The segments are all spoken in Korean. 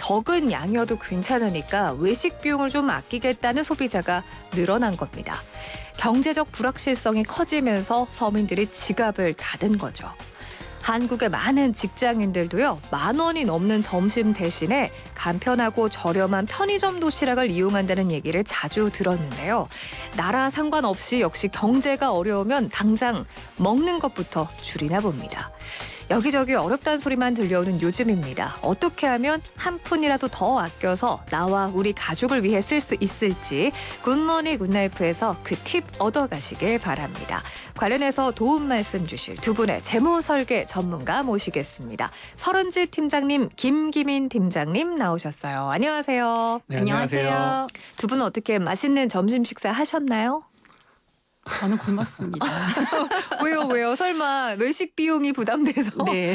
적은 양이어도 괜찮으니까 외식 비용을 좀 아끼겠다는 소비자가 늘어난 겁니다. 경제적 불확실성이 커지면서 서민들이 지갑을 닫은 거죠. 한국의 많은 직장인들도요, 10,000원이 넘는 점심 대신에 간편하고 저렴한 편의점 도시락을 이용한다는 얘기를 자주 들었는데요. 나라 상관없이 역시 경제가 어려우면 당장 먹는 것부터 줄이나 봅니다. 여기저기 어렵다는 소리만 들려오는 요즘입니다. 어떻게 하면 한 푼이라도 더 아껴서 나와 우리 가족을 위해 쓸 수 있을지 굿모닝 굿나이프에서 그 팁 얻어가시길 바랍니다. 관련해서 도움 말씀 주실 두 분의 재무설계 전문가 모시겠습니다. 서른지 팀장님, 김기민 팀장님 나오셨어요. 안녕하세요. 네, 안녕하세요. 두 분은 어떻게 맛있는 점심 식사 하셨나요? 저는 굶었습니다. 왜요? 설마 외식 비용이 부담돼서? 네.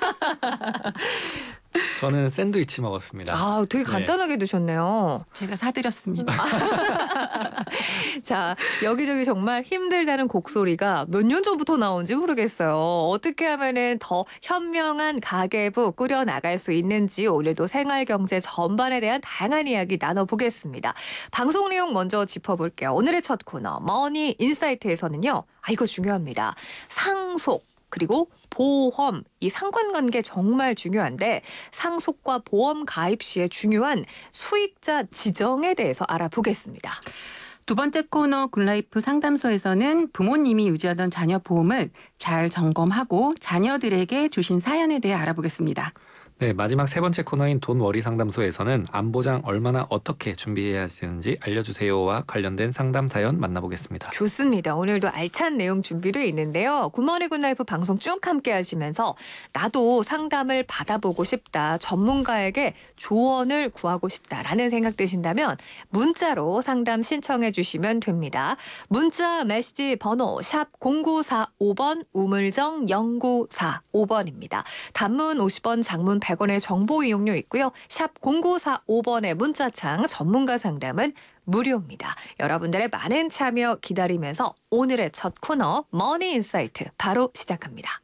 저는 샌드위치 먹었습니다. 아, 되게 간단하게 드셨네요. 제가 사드렸습니다. 자, 여기저기 정말 힘들다는 곡소리가 몇 년 전부터 나온지 모르겠어요. 어떻게 하면은 더 현명한 가계부 꾸려나갈 수 있는지 오늘도 생활경제 전반에 대한 다양한 이야기 나눠보겠습니다. 방송 내용 먼저 짚어볼게요. 오늘의 첫 코너 머니 인사이트에서는요. 이거 중요합니다. 상속. 그리고 보험, 이 상관관계 정말 중요한데 상속과 보험 가입 시에 중요한 수익자 지정에 대해서 알아보겠습니다. 두 번째 코너 굿라이프 상담소에서는 부모님이 유지하던 자녀 보험을 잘 점검하고 자녀들에게 주신 사연에 대해 알아보겠습니다. 네, 마지막 세 번째 코너인 돈워리 상담소에서는 안보장 얼마나 어떻게 준비해야 되는지 알려주세요와 관련된 상담 사연 만나보겠습니다. 좋습니다. 오늘도 알찬 내용 준비되어 있는데요. 굿모닝 굿나이프 방송 쭉 함께 하시면서 나도 상담을 받아보고 싶다. 전문가에게 조언을 구하고 싶다라는 생각 드신다면 문자로 상담 신청해 주시면 됩니다. 문자 메시지 번호 샵 0945번 우물정 0945번입니다. 단문 50원, 장문 100원의 정보 이용료 있고요. 샵 0945번의 문자창 전문가 상담은 무료입니다. 여러분들의 많은 참여 기다리면서 오늘의 첫 코너 머니 인사이트 바로 시작합니다.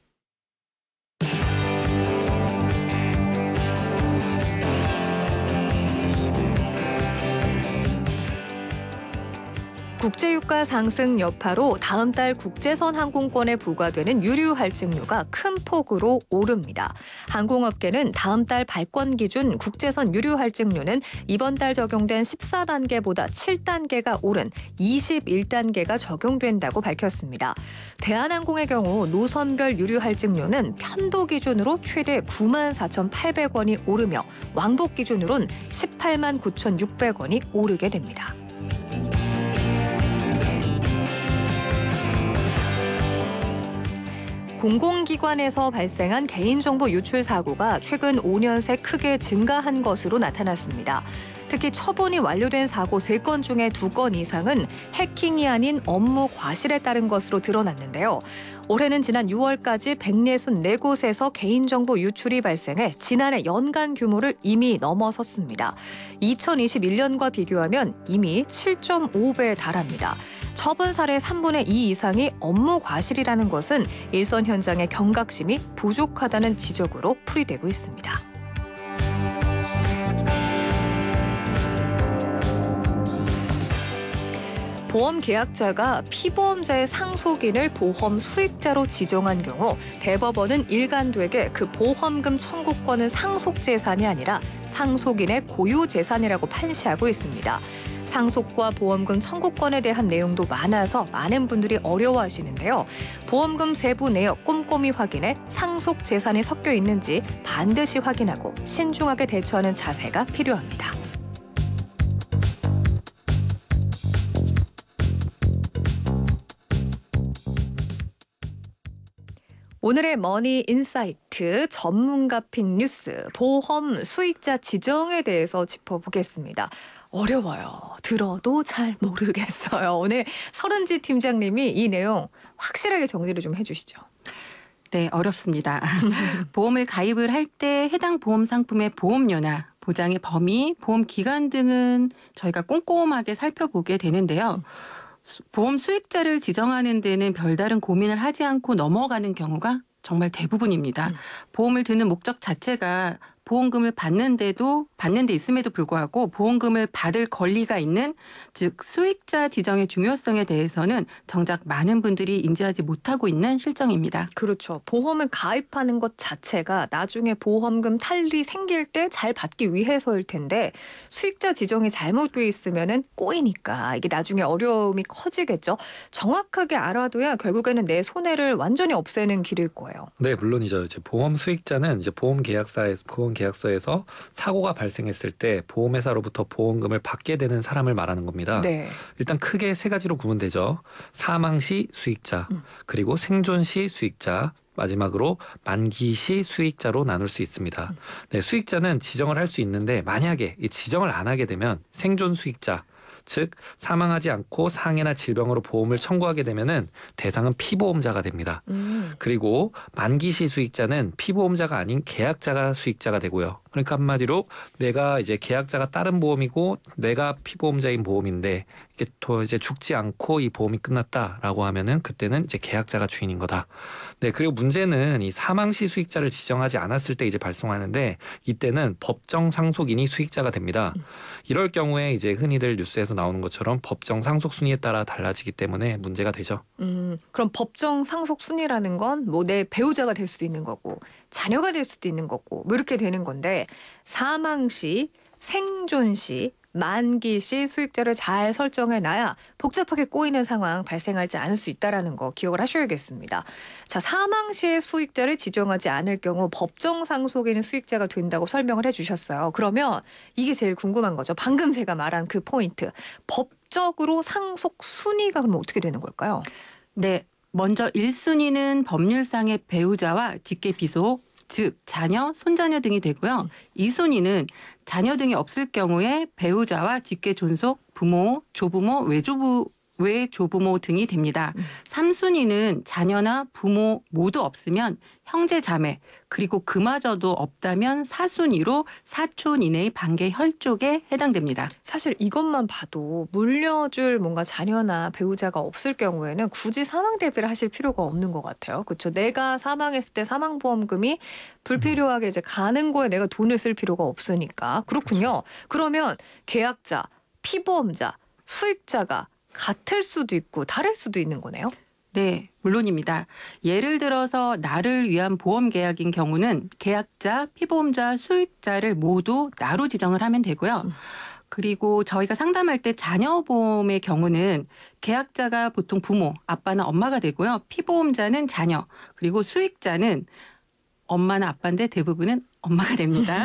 국제유가 상승 여파로 다음 달 국제선 항공권에 부과되는 유류 할증료가 큰 폭으로 오릅니다. 항공업계는 다음 달 발권 기준 국제선 유류 할증료는 이번 달 적용된 14단계보다 7단계가 오른 21단계가 적용된다고 밝혔습니다. 대한항공의 경우 노선별 유류 할증료는 편도 기준으로 최대 94,800원이 오르며 왕복 기준으론 189,600원이 오르게 됩니다. 공공기관에서 발생한 개인정보 유출 사고가 최근 5년 새 크게 증가한 것으로 나타났습니다. 특히 처분이 완료된 사고 3건 중에 2건 이상은 해킹이 아닌 업무 과실에 따른 것으로 드러났는데요. 올해는 지난 6월까지 164곳에서 개인정보 유출이 발생해 지난해 연간 규모를 이미 넘어섰습니다. 2021년과 비교하면 이미 7.5배에 달합니다. 처분 사례 3분의 2 이상이 업무 과실이라는 것은 일선 현장의 경각심이 부족하다는 지적으로 풀이되고 있습니다. 보험 계약자가 피보험자의 상속인을 보험 수익자로 지정한 경우 대법원은 일관되게 그 보험금 청구권은 상속 재산이 아니라 상속인의 고유 재산이라고 판시하고 있습니다. 상속과 보험금 청구권에 대한 내용도 많아서 많은 분들이 어려워하시는데요. 보험금 세부 내역 꼼꼼히 확인해 상속 재산이 섞여 있는지 반드시 확인하고 신중하게 대처하는 자세가 필요합니다. 오늘의 머니 인사이트 전문가 픽 뉴스 보험 수익자 지정에 대해서 짚어보겠습니다. 어려워요. 들어도 잘 모르겠어요. 오늘 서른지 팀장님이 이 내용 확실하게 정리를 좀 해주시죠. 네, 어렵습니다. 보험을 가입을 할 때 해당 보험 상품의 보험료나 보장의 범위, 보험 기간 등은 저희가 꼼꼼하게 살펴보게 되는데요. 보험 수익자를 지정하는 데는 별다른 고민을 하지 않고 넘어가는 경우가 정말 대부분입니다. 보험을 드는 목적 자체가 보험금을 받는 데 있음에도 불구하고 보험금을 받을 권리가 있는, 즉 수익자 지정의 중요성에 대해서는 정작 많은 분들이 인지하지 못하고 있는 실정입니다. 그렇죠. 보험을 가입하는 것 자체가 나중에 보험금 탈이 생길 때 잘 받기 위해서일 텐데 수익자 지정이 잘못돼 있으면은 꼬이니까 이게 나중에 어려움이 커지겠죠. 정확하게 알아둬야 결국에는 내 손해를 완전히 없애는 길일 거예요. 네, 물론이죠. 이제 보험 수익자는 이제 보험 계약서에서 사고가 발생했을 때 보험회사로부터 보험금을 받게 되는 사람을 말하는 겁니다. 네. 일단 크게 세 가지로 구분되죠. 사망 시 수익자, 그리고 생존 시 수익자, 마지막으로 만기 시 수익자로 나눌 수 있습니다. 네, 수익자는 지정을 할 수 있는데 만약에 이 지정을 안 하게 되면 생존 수익자, 즉 사망하지 않고 상해나 질병으로 보험을 청구하게 되면은 대상은 피보험자가 됩니다. 그리고 만기시 수익자는 피보험자가 아닌 계약자가 수익자가 되고요. 그러니까 한마디로 내가 이제 계약자가 다른 보험이고 내가 피보험자인 보험인데 이게 더 이제 죽지 않고 이 보험이 끝났다라고 하면은 그때는 이제 계약자가 주인인 거다. 네, 그리고 문제는 이 사망시 수익자를 지정하지 않았을 때 이제 발생하는데 이때는 법정 상속인이 수익자가 됩니다. 이럴 경우에 이제 흔히들 뉴스에서 나오는 것처럼 법정 상속 순위에 따라 달라지기 때문에 문제가 되죠. 그럼 법정 상속 순위라는 건 뭐 내 배우자가 될 수도 있는 거고 자녀가 될 수도 있는 거고 뭐 이렇게 되는 건데 사망 시, 생존 시, 만기 시 수익자를 잘 설정해 놔야 복잡하게 꼬이는 상황 발생하지 않을 수 있다는 거 기억을 하셔야겠습니다. 자, 사망 시의 수익자를 지정하지 않을 경우 법정 상속에는 수익자가 된다고 설명을 해주셨어요. 그러면 이게 제일 궁금한 거죠. 방금 제가 말한 그 포인트. 법적으로 상속 순위가 그럼 어떻게 되는 걸까요? 네, 먼저 1순위는 법률상의 배우자와 직계 비속, 즉 자녀, 손자녀 등이 되고요. 2순위는 자녀 등이 없을 경우에 배우자와 직계 존속, 부모, 조부모, 외조부모 등이 됩니다. 3순위는 자녀나 부모 모두 없으면 형제, 자매, 그리고 그마저도 없다면 4순위로 사촌 이내의 반계 혈족에 해당됩니다. 사실 이것만 봐도 물려줄 뭔가 자녀나 배우자가 없을 경우에는 굳이 사망 대비를 하실 필요가 없는 것 같아요. 그렇죠. 내가 사망했을 때 사망보험금이 불필요하게 이제 가는 거에 내가 돈을 쓸 필요가 없으니까. 그렇군요. 그러면 계약자, 피보험자, 수익자가 같을 수도 있고 다를 수도 있는 거네요. 네, 물론입니다. 예를 들어서 나를 위한 보험 계약인 경우는 계약자, 피보험자, 수익자를 모두 나로 지정을 하면 되고요. 그리고 저희가 상담할 때 자녀보험의 경우는 계약자가 보통 부모, 아빠나 엄마가 되고요. 피보험자는 자녀, 그리고 수익자는 엄마나 아빠인데 대부분은 엄마가 됩니다.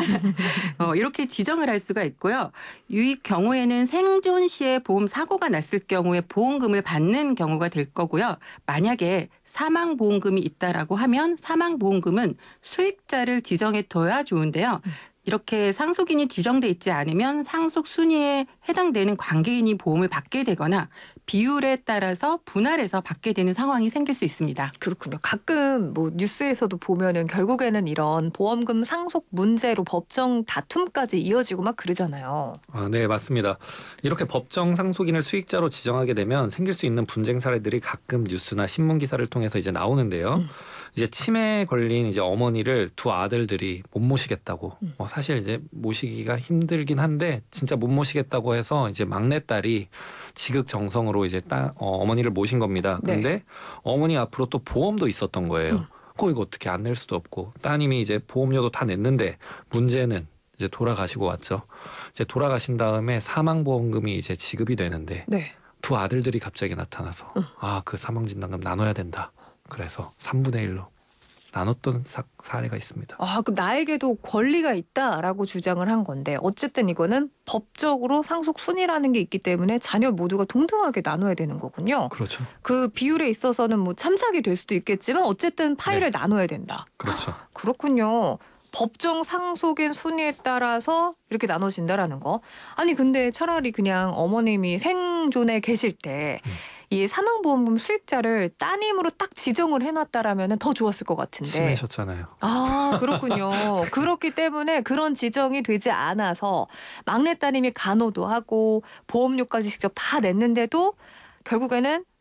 이렇게 지정을 할 수가 있고요. 이 경우에는 생존 시에 보험 사고가 났을 경우에 보험금을 받는 경우가 될 거고요. 만약에 사망보험금이 있다라고 하면 사망보험금은 수익자를 지정해 둬야 좋은데요. 이렇게 상속인이 지정돼 있지 않으면 상속 순위에 해당되는 관계인이 보험을 받게 되거나 비율에 따라서 분할해서 받게 되는 상황이 생길 수 있습니다. 그렇군요. 가끔 뭐 뉴스에서도 보면은 결국에는 이런 보험금 상속 문제로 법정 다툼까지 이어지고 막 그러잖아요. 아, 네, 맞습니다. 이렇게 법정 상속인을 수익자로 지정하게 되면 생길 수 있는 분쟁 사례들이 가끔 뉴스나 신문 기사를 통해서 이제 나오는데요. 이제 치매에 걸린 이제 어머니를 두 아들들이 못 모시겠다고. 사실 이제 모시기가 힘들긴 한데 진짜 못 모시겠다고 해서 이제 막내딸이 지극정성으로 이제 어머니를 모신 겁니다. 근데 네. 어머니 앞으로 또 보험도 있었던 거예요. 이거 어떻게 안 낼 수도 없고 따님이 이제 보험료도 다 냈는데 문제는 이제 돌아가시고 왔죠. 이제 돌아가신 다음에 사망보험금이 이제 지급이 되는데 네. 두 아들들이 갑자기 나타나서 그 사망진단금 나눠야 된다. 그래서 3분의 1로 나눴던 사례가 있습니다. 그럼 나에게도 권리가 있다라고 주장을 한 건데 어쨌든 이거는 법적으로 상속 순위라는 게 있기 때문에 자녀 모두가 동등하게 나눠야 되는 거군요. 그렇죠. 그 비율에 있어서는 뭐 참작이 될 수도 있겠지만 어쨌든 파일을 나눠야 된다. 그렇죠. 그렇군요. 법정 상속인 순위에 따라서 이렇게 나눠진다라는 거. 아니 근데 차라리 그냥 어머님이 생존에 계실 때 이 사망보험금 수익자를 따님으로 딱 지정을 해놨다라면 더 좋았을 것 같은데. 치매셨잖아요. 그렇군요. 그렇기 때문에 그런 지정이 되지 않아서 막내 따님이 간호도 하고 보험료까지 직접 다 냈는데도 결국에는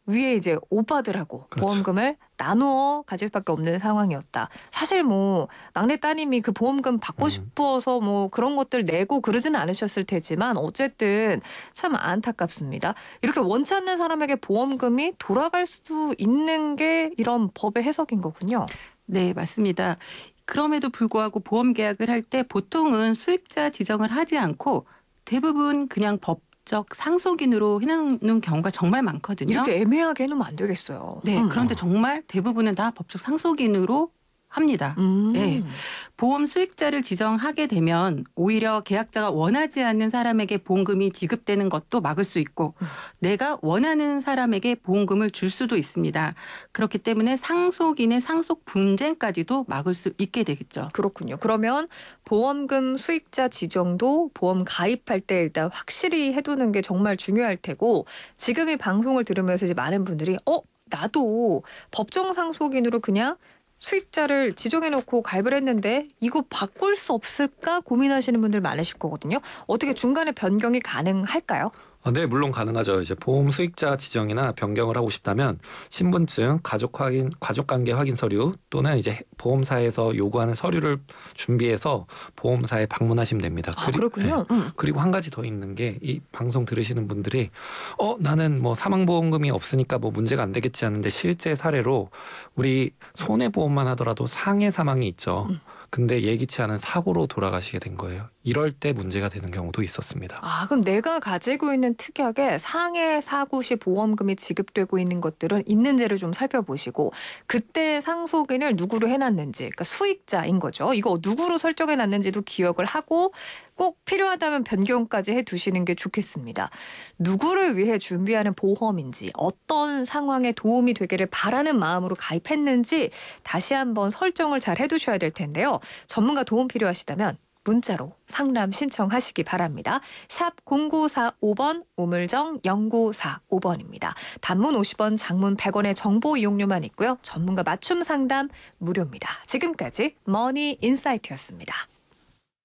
위에 이제 오빠들하고 그렇죠. 보험금을 나누어 가질 수밖에 없는 상황이었다. 사실 뭐 막내 따님이 그 보험금 받고 싶어서 뭐 그런 것들 내고 그러지는 않으셨을 테지만 어쨌든 참 안타깝습니다. 이렇게 원치 않는 사람에게 보험금이 돌아갈 수 있는 게 이런 법의 해석인 거군요. 네, 맞습니다. 그럼에도 불구하고 보험 계약을 할 때 보통은 수익자 지정을 하지 않고 대부분 그냥 법적 상속인으로 해놓는 경우가 정말 많거든요. 이렇게 애매하게 해놓으면 안 되겠어요. 네, 그런데 정말 대부분은 다 법적 상속인으로 합니다. 네. 보험 수익자를 지정하게 되면 오히려 계약자가 원하지 않는 사람에게 보험금이 지급되는 것도 막을 수 있고 내가 원하는 사람에게 보험금을 줄 수도 있습니다. 그렇기 때문에 상속인의 상속 분쟁까지도 막을 수 있게 되겠죠. 그렇군요. 그러면 보험금 수익자 지정도 보험 가입할 때 일단 확실히 해두는 게 정말 중요할 테고 지금 이 방송을 들으면서 이제 많은 분들이 나도 법정 상속인으로 그냥 수익자를 지정해놓고 가입을 했는데 이거 바꿀 수 없을까 고민하시는 분들 많으실 거거든요. 어떻게 중간에 변경이 가능할까요? 네, 물론 가능하죠. 이제 보험 수익자 지정이나 변경을 하고 싶다면 신분증, 가족관계 확인 서류 또는 이제 보험사에서 요구하는 서류를 준비해서 보험사에 방문하시면 됩니다. 그렇군요. 그리고 한 가지 더 있는 게 이 방송 들으시는 분들이 나는 뭐 사망보험금이 없으니까 뭐 문제가 안 되겠지 하는데 실제 사례로 우리 손해보험만 하더라도 상해 사망이 있죠. 근데 예기치 않은 사고로 돌아가시게 된 거예요. 이럴 때 문제가 되는 경우도 있었습니다. 그럼 내가 가지고 있는 특약에 상해 사고 시 보험금이 지급되고 있는 것들은 있는지를 좀 살펴보시고 그때 상속인을 누구로 해놨는지 그러니까 수익자인 거죠. 이거 누구로 설정해놨는지도 기억을 하고 꼭 필요하다면 변경까지 해두시는 게 좋겠습니다. 누구를 위해 준비하는 보험인지 어떤 상황에 도움이 되기를 바라는 마음으로 가입했는지 다시 한번 설정을 잘 해두셔야 될 텐데요. 전문가 도움 필요하시다면 문자로 상담 신청하시기 바랍니다. 샵 0945번 우물정 0945번입니다. 단문 50원, 장문 100원의 정보 이용료만 있고요. 전문가 맞춤 상담 무료입니다. 지금까지 머니 인사이트였습니다.